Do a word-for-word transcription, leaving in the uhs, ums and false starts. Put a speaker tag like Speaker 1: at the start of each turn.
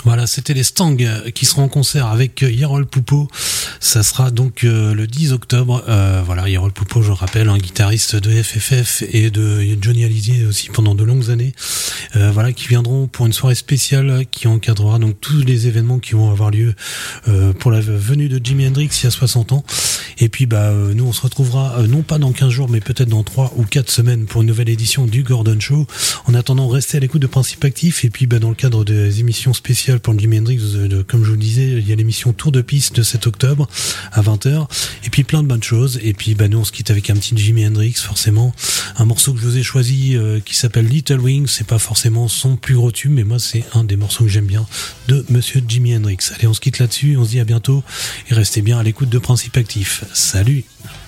Speaker 1: Voilà, c'était les Stang qui seront en concert avec Yarol Poupeau. Ça sera donc euh, le dix octobre. Euh, voilà, Yarol Poupeau, je rappelle, un guitariste de F F F et de Johnny Hallyday aussi pendant de longues années. Euh, voilà, qui viendront pour une soirée spéciale qui encadrera donc tous les événements qui vont avoir lieu euh, pour la venue de Jimi Hendrix il y a soixante ans. Et puis bah euh, nous on se retrouvera euh, non pas dans quinze jours mais peut-être dans trois ou quatre semaines pour une nouvelle édition du Gordon Show. En attendant, restez à l'écoute de Principe Actif et puis bah dans le cadre des émissions spéciales pour le Jimi Hendrix, de, de, comme je vous le disais, il y a l'émission Tour de piste de sept octobre à vingt heures et puis plein de bonnes choses. Et puis bah nous on se quitte avec un petit Jimi Hendrix, forcément un morceau que je vous ai choisi euh, qui s'appelle Little Wing. C'est pas forcément son plus gros tube mais moi c'est un des morceaux que j'aime bien de Monsieur Jimi Hendrix. Allez, on se quitte là-dessus, on se dit à bientôt et restez bien à l'écoute de Principe Actif. Salut.